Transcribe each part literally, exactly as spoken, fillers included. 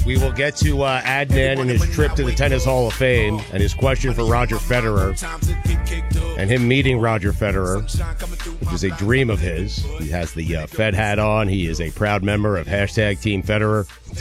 We will get to uh, Adnan and his trip to the Tennis Hall of Fame and his question for Roger Federer and him meeting Roger Federer, which is a dream of his. He has the uh, Fed hat on. He is a proud member of hashtag Team Federer.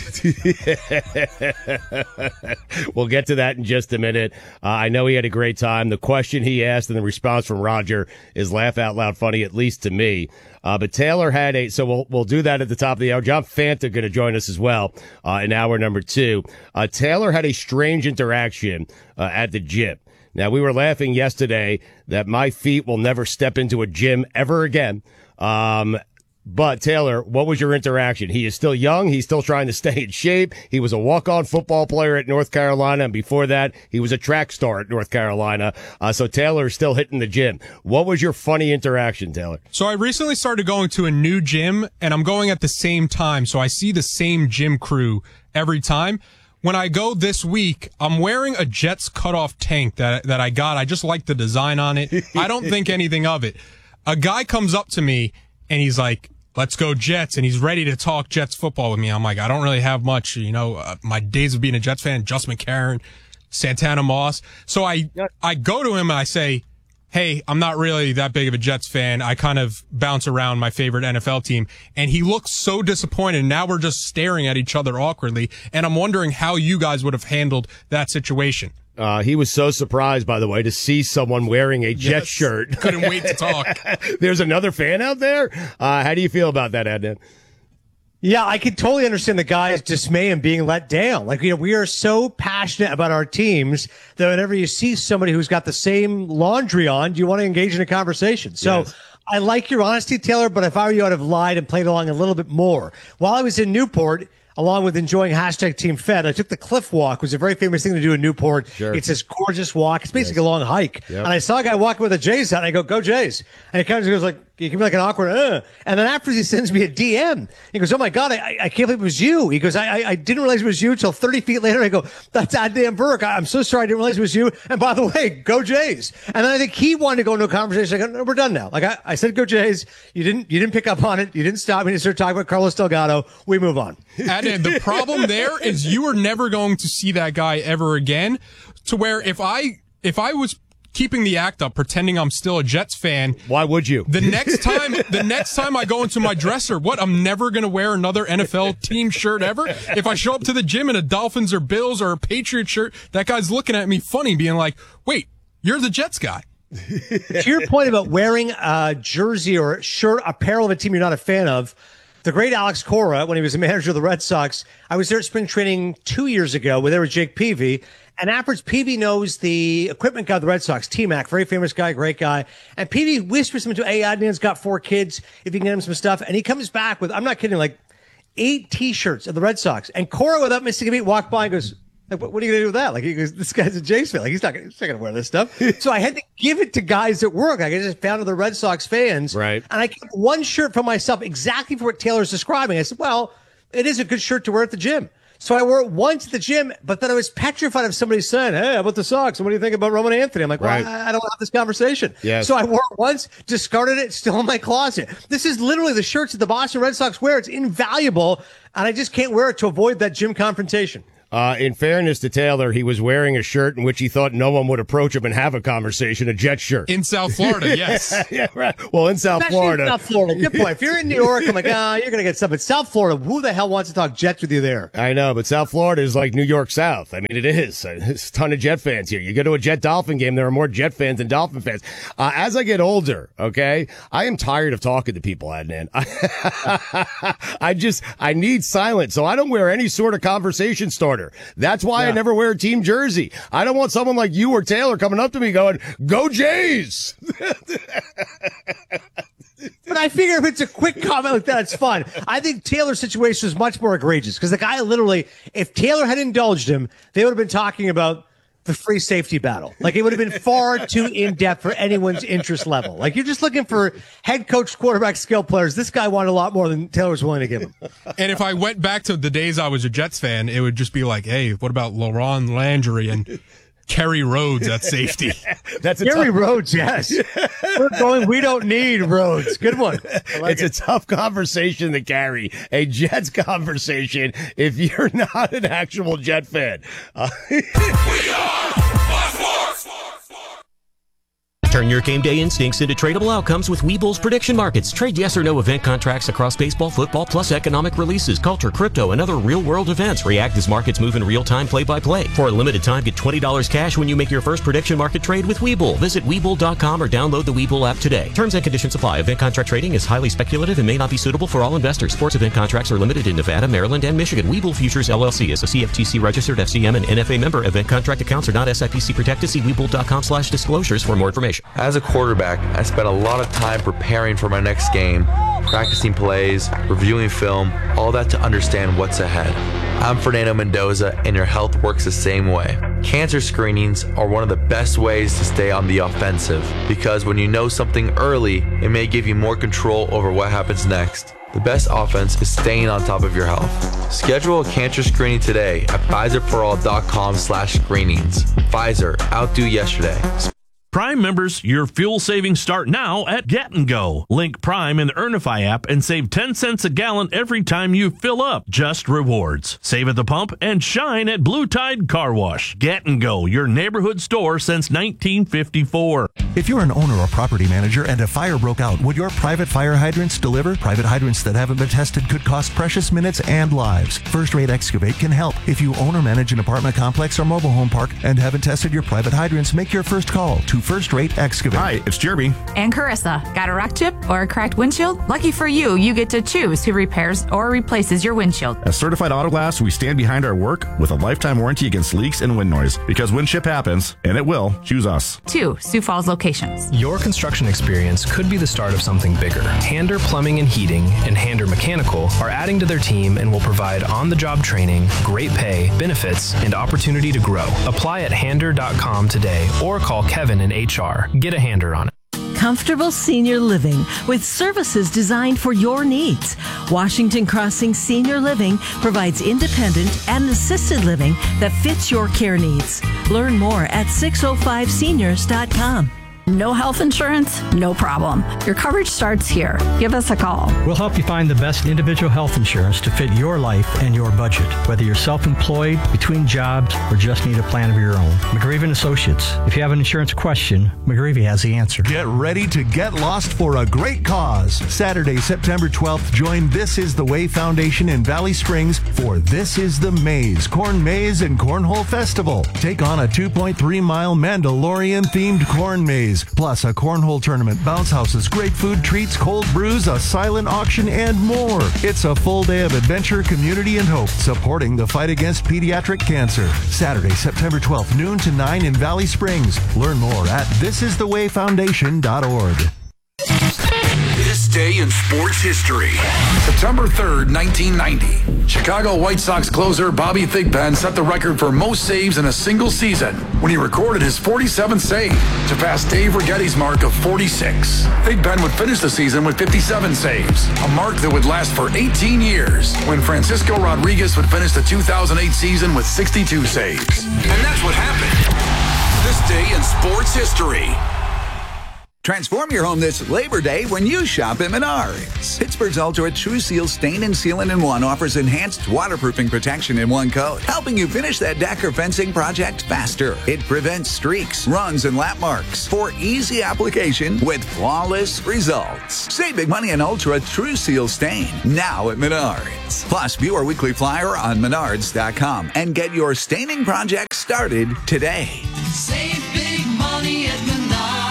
We'll get to that in just a minute. Uh, I know he had a great time. The question he asked and the response from Roger is laugh out loud funny, at least to me. Uh, but Taylor had a, so we'll we'll do that at the top of the hour. John Fanta going to join us as well uh, in hour number two. Uh, Taylor had a strange interaction uh, at the gym. Now, we were laughing yesterday that my feet will never step into a gym ever again. Um, but Taylor, what was your interaction? He is still young. He's still trying to stay in shape. He was a walk-on football player at North Carolina. And before that, he was a track star at North Carolina. Uh, so Taylor is still hitting the gym. What was your funny interaction, Taylor? So I recently started going to a new gym, and I'm going at the same time. So I see the same gym crew every time. When I go this week, I'm wearing a Jets cutoff tank that that I got. I just like the design on it. I don't think anything of it. A guy comes up to me, and he's like, let's go Jets, and he's ready to talk Jets football with me. I'm like, I don't really have much, you know, uh, my days of being a Jets fan, Just McCarron, Santana Moss. So I, I go to him and I say, hey, I'm not really that big of a Jets fan. I kind of bounce around my favorite N F L team. And he looks so disappointed. Now we're just staring at each other awkwardly. And I'm wondering how you guys would have handled that situation. Uh, he was so surprised, by the way, to see someone wearing a Jets yes. shirt. Couldn't wait to talk. There's another fan out there? Uh, how do you feel about that, Adnan? Yeah, I can totally understand the guy's dismay and being let down. Like, you know, we are so passionate about our teams that whenever you see somebody who's got the same laundry on, you want to engage in a conversation. So yes. I like your honesty, Taylor, but if I were you, I'd have lied and played along a little bit more. While I was in Newport, along with enjoying hashtag Team Fed, I took the Cliff Walk, which is a very famous thing to do in Newport. Sure. It's this gorgeous walk. It's basically yes. a long hike. Yep. And I saw a guy walking with a Jays hat, and I go, go Jays. And he kind of goes like, he can be like an awkward, uh. And then after he sends me a D M, he goes, oh my God, I, I can't believe it was you. He goes, I, I, I didn't realize it was you until thirty feet later. I go, that's Adnan Burke. I'm so sorry. I didn't realize it was you. And by the way, go Jays. And then I think he wanted to go into a conversation. I go, no, we're done now. Like I, I said, go Jays. You didn't, you didn't pick up on it. You didn't stop me to start talking about Carlos Delgado. We move on. Adnan, the problem there is you are never going to see that guy ever again, to where if I, if I was keeping the act up, pretending I'm still a Jets fan. Why would you? The next time, the next time I go into my dresser, what? I'm never going to wear another N F L team shirt ever. If I show up to the gym in a Dolphins or Bills or a Patriot shirt, that guy's looking at me funny, being like, wait, you're the Jets guy. To your point about wearing a jersey or shirt, apparel of a team you're not a fan of, the great Alex Cora, when he was the manager of the Red Sox, I was there at spring training two years ago where there was Jake Peavy. And afterwards, Peavy knows the equipment guy of the Red Sox, T-Mac, very famous guy, great guy. And Peavy whispers him to, hey, Adnan's got four kids, if you can get him some stuff. And he comes back with, I'm not kidding, like eight T-shirts of the Red Sox. And Cora, without missing a beat, walked by and goes, like, what are you going to do with that? Like, he goes, this guy's a Jays fan. Like, he's not going to wear this stuff. So I had to give it to guys at work. Like, I just found other Red Sox fans. Right. And I kept one shirt for myself exactly for what Taylor's describing. I said, well, it is a good shirt to wear at the gym. So I wore it once at the gym, but then I was petrified of somebody saying, hey, how about the Sox? And what do you think about Roman Anthony? I'm like, well, right. I, I don't have this conversation. Yes. So I wore it once, discarded it, still in my closet. This is literally the shirts that the Boston Red Sox wear. It's invaluable, and I just can't wear it to avoid that gym confrontation. Uh, in fairness to Taylor, he was wearing a shirt in which he thought no one would approach him and have a conversation, a Jet shirt. In South Florida, yes. yeah, right. Well, in South Especially Florida. In South Florida. Good point. If you're in New York, I'm like, ah, you're going to get stuff. But South Florida, who the hell wants to talk Jets with you there? I know, but South Florida is like New York South. I mean, it is. There's a ton of Jet fans here. You go to a Jet Dolphin game, there are more Jet fans than Dolphin fans. Uh, as I get older, okay, I am tired of talking to people, Adnan. I just, I need silence, so I don't wear any sort of conversation starter. That's why yeah. I never wear a team jersey. I don't want someone like you or Taylor coming up to me going, go Jays! But I figure if it's a quick comment like that, it's fun. I think Taylor's situation is much more egregious because the guy literally, if Taylor had indulged him, they would have been talking about the free safety battle. Like, it would have been far too in-depth for anyone's interest level. Like, you're just looking for head coach, quarterback, skill players. This guy wanted a lot more than Taylor was willing to give him. And if I went back to the days I was a Jets fan, it would just be like, hey, what about Laurent Landry and Kerry Rhodes at safety. That's a Gary tough, Rhodes, yes. We're going, we don't need Rhodes. Good one. I like it's it. a tough conversation to carry, a Jets conversation, if you're not an actual Jet fan. Uh, We are Fox Sports. Turn your game day instincts into tradable outcomes with Webull's prediction markets. Trade yes or no event contracts across baseball, football, plus economic releases, culture, crypto, and other real-world events. React as markets move in real time, play-by-play. For a limited time, get twenty dollars cash when you make your first prediction market trade with Webull. Visit Webull dot com or download the Webull app today. Terms and conditions apply. Event contract trading is highly speculative and may not be suitable for all investors. Sports event contracts are limited in Nevada, Maryland, and Michigan. Webull Futures, L L C is a C F T C registered F C M and N F A member. Event contract accounts are not S I P C protected. See Webull dot com slash disclosures for more information. As a quarterback, I spent a lot of time preparing for my next game, practicing plays, reviewing film, all that to understand what's ahead. I'm Fernando Mendoza, and your health works the same way. Cancer screenings are one of the best ways to stay on the offensive, because when you know something early, it may give you more control over what happens next. The best offense is staying on top of your health. Schedule a cancer screening today at Pfizer for all dot com slash screenings. Pfizer, outdo yesterday. Prime members, your fuel savings start now at Get and Go. Link Prime in the Earnify app and save ten cents a gallon every time you fill up. Just rewards. Save at the pump and shine at Blue Tide Car Wash. Get and Go, your neighborhood store since nineteen fifty-four. If you're an owner or property manager and a fire broke out, would your private fire hydrants deliver? Private hydrants that haven't been tested could cost precious minutes and lives. First Rate Excavate can help. If you own or manage an apartment complex or mobile home park and haven't tested your private hydrants, make your first call to First Rate Excavate. Hi, it's Jeremy. And Carissa. Got a wreck chip or a cracked windshield? Lucky for you, you get to choose who repairs or replaces your windshield. At Certified Auto Glass, we stand behind our work with a lifetime warranty against leaks and wind noise. Because when ship happens, and it will, choose us. Two Sioux Falls locations. Your construction experience could be the start of something bigger. Hander Plumbing and Heating and Hander Mechanical are adding to their team and will provide on-the-job training, great pay, benefits, and opportunity to grow. Apply at hander dot com today or call Kevin in H R. Get a hander on it. Comfortable senior living with services designed for your needs. Washington Crossing Senior Living provides independent and assisted living that fits your care needs. Learn more at six oh five seniors dot com. No health insurance? No problem. Your coverage starts here. Give us a call. We'll help you find the best individual health insurance to fit your life and your budget. Whether you're self-employed, between jobs, or just need a plan of your own. McGreevy and Associates. If you have an insurance question, McGreevy has the answer. Get ready to get lost for a great cause. Saturday, September twelfth, join This Is the Way Foundation in Valley Springs for This Is the Maze, Corn Maze and Cornhole Festival. Take on a two point three mile Mandalorian-themed corn maze, plus a cornhole tournament, bounce houses, great food, treats, cold brews, a silent auction, and more. It's a full day of adventure, community, and hope, supporting the fight against pediatric cancer. Saturday, September twelfth, noon to nine in Valley Springs. Learn more at this is the way foundation dot org. This day in sports history. September third, nineteen ninety. Chicago White Sox closer Bobby Thigpen set the record for most saves in a single season when he recorded his forty-seventh save to pass Dave Righetti's mark of forty-six. Thigpen would finish the season with fifty-seven saves, a mark that would last for eighteen years, when Francisco Rodriguez would finish the two thousand eight season with sixty-two saves. And that's what happened. This day in sports history. Transform your home this Labor Day when you shop at Menards. Pittsburgh's Ultra True Seal Stain and Sealant in One offers enhanced waterproofing protection in one coat, helping you finish that deck or fencing project faster. It prevents streaks, runs, and lap marks for easy application with flawless results. Save big money on Ultra True Seal Stain now at Menards. Plus, view our weekly flyer on menards dot com and get your staining project started today. Save big money at Menards.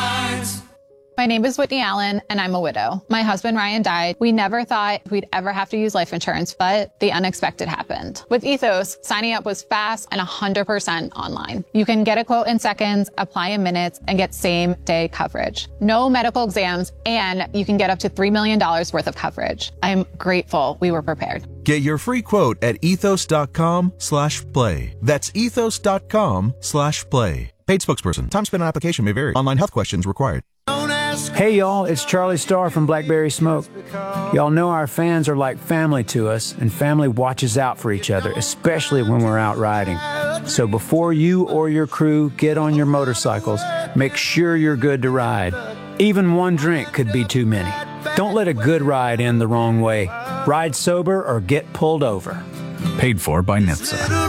My name is Whitney Allen, and I'm a widow. My husband, Ryan, died. We never thought we'd ever have to use life insurance, but the unexpected happened. With Ethos, signing up was fast and one hundred percent online. You can get a quote in seconds, apply in minutes, and get same-day coverage. No medical exams, and you can get up to three million dollars worth of coverage. I'm grateful we were prepared. Get your free quote at ethos dot com slash play. That's ethos dot com slash play. Paid spokesperson. Time spent on application may vary. Online health questions required. Known as Hey y'all, it's Charlie Starr from Blackberry Smoke. Y'all know our fans are like family to us, and family watches out for each other, especially when we're out riding. So before you or your crew get on your motorcycles, make sure you're good to ride. Even one drink could be too many. Don't let a good ride end the wrong way. Ride sober or get pulled over. Paid for by N H T S A.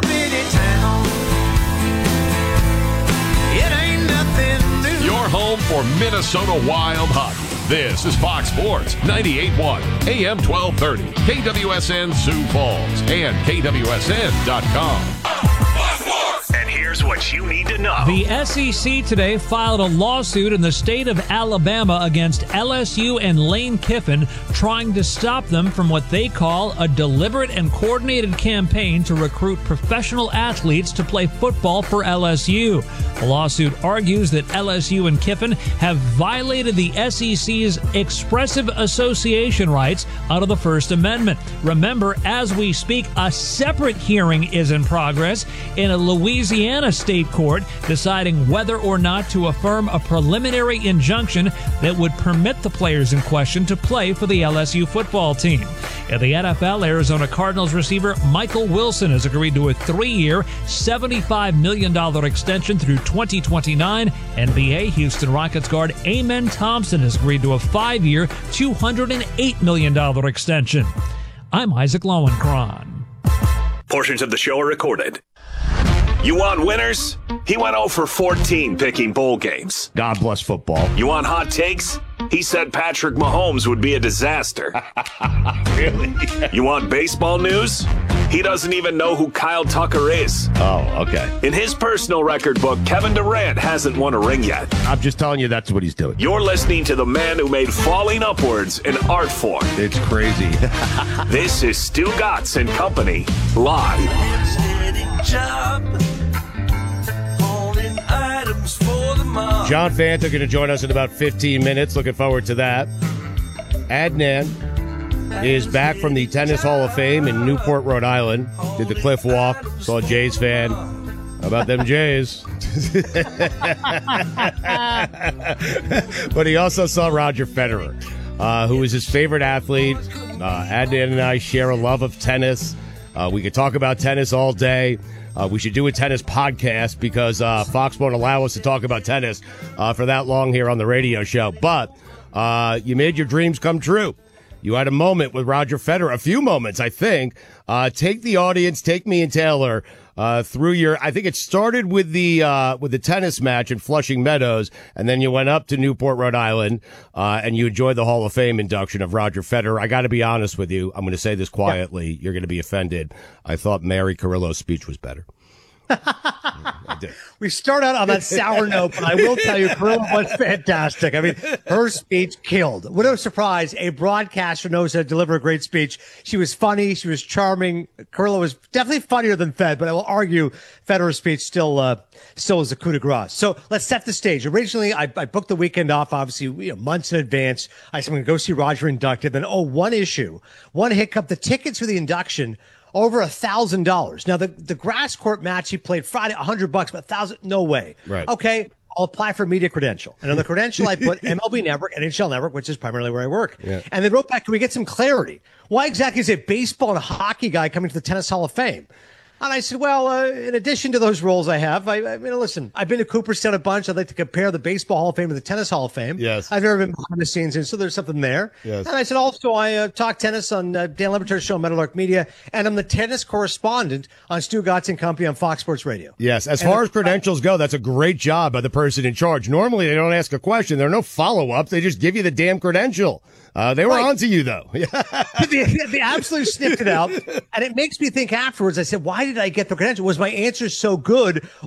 Your home for Minnesota Wild hockey. This is Fox Sports ninety-eight point one, A M twelve thirty, K W S N Sioux Falls, and K W S N dot com. And here's what you need to know. The S E C today filed a lawsuit in the state of Alabama against L S U and Lane Kiffin, trying to stop them from what they call a deliberate and coordinated campaign to recruit professional athletes to play football for L S U. The lawsuit argues that L S U and Kiffin have violated the S E C's expressive association rights under the First Amendment. Remember, as we speak, a separate hearing is in progress in a Louisiana state court deciding whether or not to affirm a preliminary injunction that would permit the players in question to play for the L S U football team. In the N F L, Arizona Cardinals receiver Michael Wilson has agreed to a three-year, seventy-five million dollars extension through twenty twenty-nine. N B A Houston Rockets guard Amen Thompson has agreed to a five-year, two hundred eight million dollars extension. I'm Isaac Lowenkron. Portions of the show are recorded. You want winners? He went oh for fourteen picking bowl games. God bless football. You want hot takes? He said Patrick Mahomes would be a disaster. Really? You want baseball news? He doesn't even know who Kyle Tucker is. Oh, okay. In his personal record book, Kevin Durant hasn't won a ring yet. I'm just telling you that's what he's doing. You're listening to the man who made falling upwards an art form. It's crazy. This is Stu Gatz and Company, live. John Fanta going to join us in about fifteen minutes. Looking forward to that. Adnan is back from the Tennis Hall of Fame in Newport, Rhode Island. Did the cliff walk. Saw a Jays fan. How about them Jays? But he also saw Roger Federer, uh, who is his favorite athlete. Uh, Adnan and I share a love of tennis. Uh, we could talk about tennis all day. Uh, we should do a tennis podcast because uh, Fox won't allow us to talk about tennis uh, for that long here on the radio show. But uh, you made your dreams come true. You had a moment with Roger Federer, a few moments, I think. Uh, take the audience, take me and Taylor uh, through your. I think it started with the uh, with the tennis match in Flushing Meadows, and then you went up to Newport, Rhode Island, uh, and you enjoyed the Hall of Fame induction of Roger Federer. I got to be honest with you. I'm going to say this quietly. Yeah. You're going to be offended. I thought Mary Carrillo's speech was better. I did. We start out on that sour note, but I will tell you, Carilla was fantastic. I mean, her speech killed. What a surprise. A broadcaster knows how to deliver a great speech. She was funny. She was charming. Carilla was definitely funnier than Fed, but I will argue Federer's speech still, uh, still is a coup de grace. So let's set the stage. Originally, I, I booked the weekend off, obviously, you know, months in advance. I said, I'm going to go see Roger inducted. Then, oh, one issue, one hiccup, the tickets for the induction, over a thousand dollars. Now the, the grass court match he played Friday, a hundred bucks, but a thousand, no way. Right. Okay. I'll apply for a media credential. And on the credential, I put M L B Network, N H L Network, which is primarily where I work. Yeah. And they wrote back, can we get some clarity? Why exactly is a baseball and hockey guy coming to the Tennis Hall of Fame? And I said, well, uh, in addition to those roles I have, I, I mean, listen, I've been to Cooperstown a bunch. I'd like to compare the Baseball Hall of Fame to the Tennis Hall of Fame. Yes. I've never been behind the scenes, and so there's something there. Yes. And I said, also, I uh, talk tennis on uh, Dan Leberter's show, Meadowlark Media, and I'm the tennis correspondent on Stu Gatz and Company on Fox Sports Radio. Yes. As and far as credentials go, that's a great job by the person in charge. Normally, they don't ask a question. There are no follow-ups. They just give you the damn credential. Uh, they were right. on to you, though. they, they absolutely sniffed it out. And it makes me think afterwards, I said, why did I get the credential? Was my answer so good?